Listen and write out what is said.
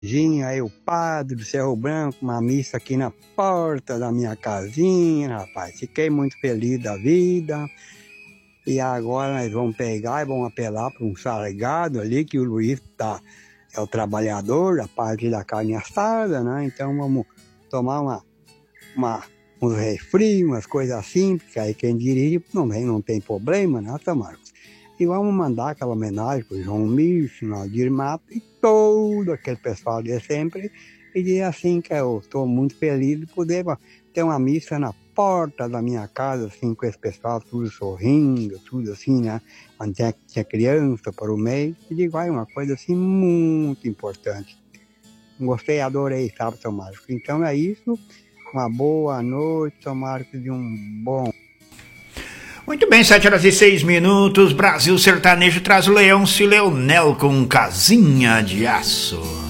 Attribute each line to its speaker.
Speaker 1: Aí o padre do Cerro Branco, uma missa aqui na porta da minha casinha, rapaz. Fiquei muito feliz da vida. E agora nós vamos pegar e vamos apelar para um salgado ali, que o Luiz é o trabalhador da parte da carne assada, né? Então vamos tomar uns refri, umas coisas assim, porque aí quem dirige não tem problema, né, São Marcos? E vamos mandar aquela homenagem para o João Micho, Nadir Mato e todo aquele pessoal de sempre. E dizer assim que eu estou muito feliz de poder ter uma missa na porta da minha casa, assim, com esse pessoal tudo sorrindo, tudo assim, né? Onde tinha criança para o meio. E digo, é uma coisa assim muito importante. Gostei, adorei, sabe, São Marcos? Então é isso. Uma boa noite, São Marcos, de um bom.
Speaker 2: Muito bem, 7h06. Brasil Sertanejo traz o Leôncio e Leonel com Casinha de Aço.